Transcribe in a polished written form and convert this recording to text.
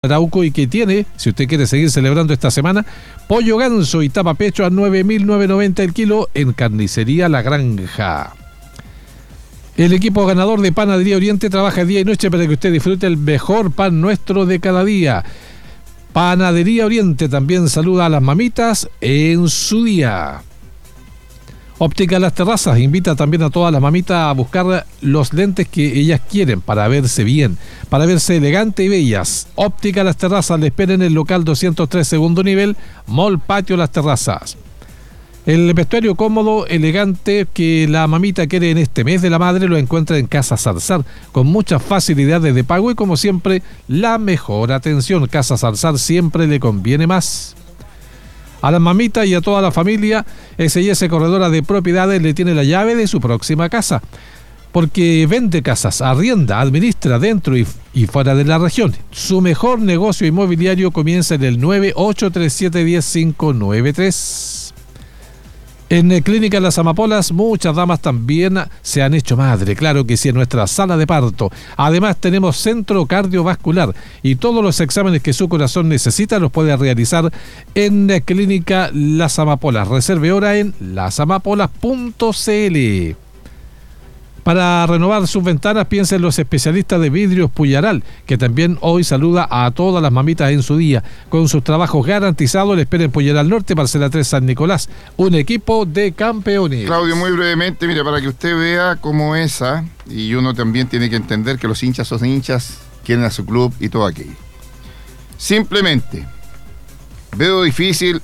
Arauco y que tiene, si usted quiere seguir celebrando esta semana, pollo ganso y tapa pecho a 9.990 el kilo en Carnicería La Granja. El equipo ganador de Panadería Oriente trabaja día y noche para que usted disfrute el mejor pan nuestro de cada día. Panadería Oriente también saluda a las mamitas en su día. Óptica Las Terrazas invita también a todas las mamitas a buscar los lentes que ellas quieren para verse bien, para verse elegante y bellas. Óptica Las Terrazas le espera en el local 203 segundo nivel, Mall Patio Las Terrazas. El vestuario cómodo, elegante que la mamita quiere en este mes de la madre lo encuentra en Casa Zarzar, con muchas facilidades de pago y como siempre, la mejor atención. Casa Zarzar siempre le conviene más. A las mamitas y a toda la familia, S&S Corredora de Propiedades le tiene la llave de su próxima casa, porque vende casas, arrienda, administra dentro y fuera de la región. Su mejor negocio inmobiliario comienza en el 983710593. En Clínica Las Amapolas, muchas damas también se han hecho madre, claro que sí, en nuestra sala de parto. Además tenemos centro cardiovascular y todos los exámenes que su corazón necesita los puede realizar en Clínica Las Amapolas. Reserve hora en lasamapolas.cl. Para renovar sus ventanas, piensa en los especialistas de Vidrios Puyaral, que también hoy saluda a todas las mamitas en su día. Con sus trabajos garantizados, le espera en Puyaral Norte, Parcela 3 San Nicolás, un equipo de campeones. Claudio, muy brevemente, mire, para que usted vea cómo esa, y uno también tiene que entender que los hinchas son hinchas, quieren a su club y todo aquello. Simplemente, veo difícil